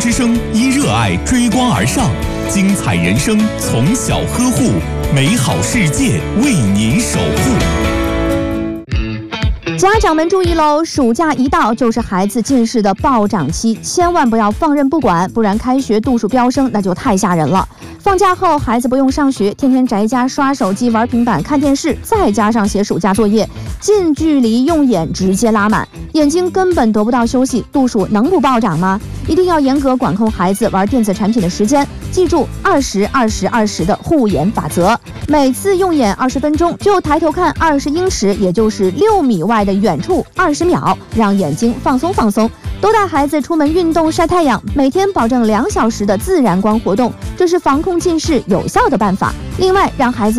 之声因热爱追光而上，精彩人生从小呵护，美好世界为您守护。 家长们注意喽，暑假一到就是孩子近视的暴涨期，千万不要放任不管，不然开学度数飙升那就太吓人了。放假后孩子不用上学，天天宅家刷手机玩平板看电视，再加上写暑假作业，近距离用眼直接拉满，眼睛根本得不到休息，度数能不暴涨吗？一定要严格管控孩子玩电子产品的时间，记住20-20-20的护眼法则，每次用眼20分钟就抬头看20英尺，也就是6米外的远处20秒，让眼睛放松放松。多带孩子出门运动晒太阳，每天保证2小时的自然光活动，这是防控近视有效的办法。另外，让孩子